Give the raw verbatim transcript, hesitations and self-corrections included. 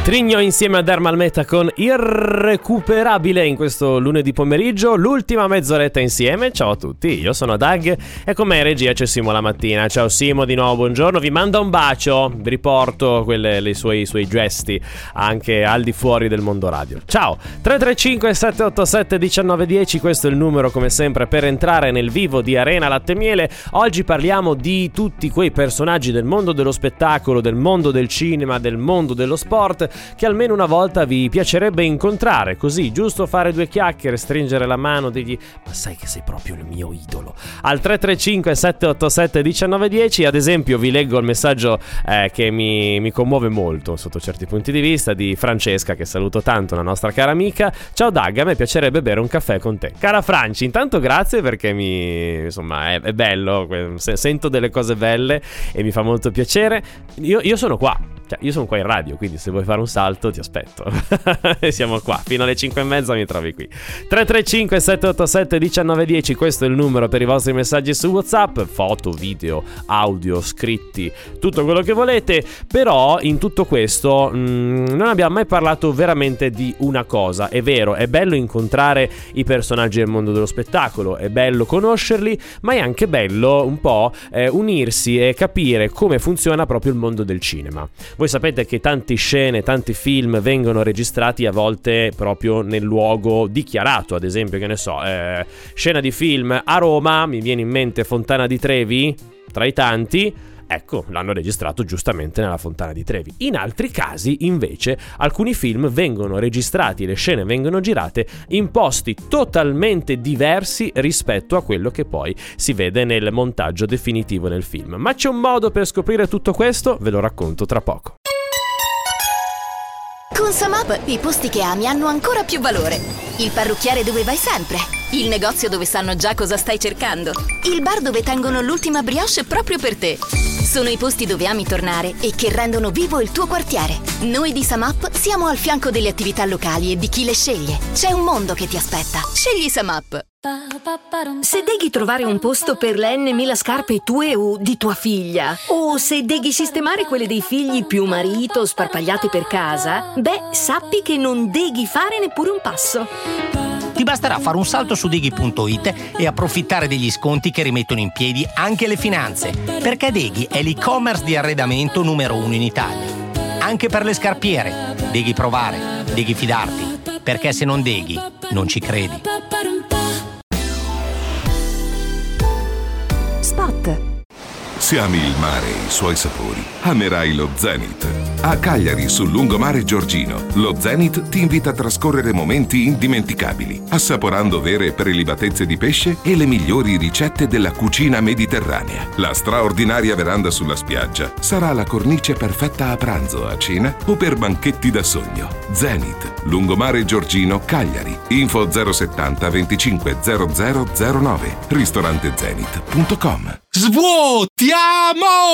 Trigno insieme a Dermal Meta con Irrecuperabile in questo lunedì pomeriggio, l'ultima mezz'oretta insieme. Ciao a tutti, io sono Doug e con me in regia c'è Simo la mattina. Ciao Simo, di nuovo buongiorno, vi manda un bacio, vi riporto quelle, i suoi, suoi gesti anche al di fuori del mondo radio. Ciao, tre tre cinque sette otto sette uno nove uno zero, questo è il numero come sempre per entrare nel vivo di Arena Latte Miele. Oggi parliamo di tutti quei personaggi del mondo dello spettacolo, del mondo del cinema, del mondo dello sport che almeno una volta vi piacerebbe incontrare, così giusto fare due chiacchiere, stringere la mano, dirgli ma sai che sei proprio il mio idolo, al tre tre cinque sette otto sette uno nove uno zero. Ad esempio vi leggo il messaggio eh, che mi, mi commuove molto sotto certi punti di vista, di Francesca, che saluto tanto, la nostra cara amica. Ciao Doug, a me piacerebbe bere un caffè con te. Cara Franci, intanto grazie perché mi insomma è, è bello, sento delle cose belle e mi fa molto piacere. Io, io sono qua. Cioè, io sono qua in radio, quindi se vuoi fare un salto ti aspetto. Siamo qua, fino alle cinque e mezza mi trovi qui. tre tre cinque sette otto sette uno nove uno zero, questo è il numero per i vostri messaggi su WhatsApp. Foto, video, audio, scritti, tutto quello che volete. Però in tutto questo mh, non abbiamo mai parlato veramente di una cosa. È vero, è bello incontrare i personaggi del mondo dello spettacolo, è bello conoscerli, ma è anche bello un po' eh, unirsi e capire come funziona proprio il mondo del cinema. Voi sapete che tante scene, tanti film vengono registrati a volte proprio nel luogo dichiarato. Ad esempio, che ne so, eh, scena di film a Roma, mi viene in mente Fontana di Trevi, tra i tanti. Ecco, l'hanno registrato giustamente nella Fontana di Trevi. In altri casi, invece, alcuni film vengono registrati, le scene vengono girate in posti totalmente diversi rispetto a quello che poi si vede nel montaggio definitivo del film. Ma c'è un modo per scoprire tutto questo? Ve lo racconto tra poco. Con Samap i posti che ami hanno ancora più valore. Il parrucchiere dove vai sempre. Il negozio dove sanno già cosa stai cercando. Il bar dove tengono l'ultima brioche proprio per te. Sono i posti dove ami tornare e che rendono vivo il tuo quartiere. Noi di Samap siamo al fianco delle attività locali e di chi le sceglie. C'è un mondo che ti aspetta. Scegli Samap. Se devi trovare un posto per le N mila scarpe tue o di tua figlia, o se devi sistemare quelle dei figli più marito sparpagliate per casa, beh, sappi che non devi fare neppure un passo. Ti basterà fare un salto su Deghi punto it e approfittare degli sconti che rimettono in piedi anche le finanze, perché Deghi è l'e-commerce di arredamento numero uno in Italia. Anche per le scarpiere, Deghi provare, Deghi fidarti, perché se non Deghi, non ci credi. Spot. Se ami il mare e i suoi sapori, amerai lo Zenith. A Cagliari, sul lungomare Giorgino, lo Zenith ti invita a trascorrere momenti indimenticabili, assaporando vere prelibatezze di pesce e le migliori ricette della cucina mediterranea. La straordinaria veranda sulla spiaggia sarà la cornice perfetta a pranzo, a cena o per banchetti da sogno. Zenith, lungomare Giorgino, Cagliari. Info zero settanta venticinque zero zero zero nove. ristorante zenith punto com. Svuotiamo!